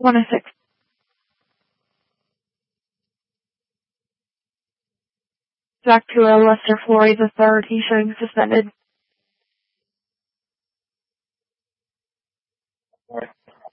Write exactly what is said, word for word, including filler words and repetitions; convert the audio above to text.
one oh six. Back to uh, Lester Flory the third. He's showing suspended.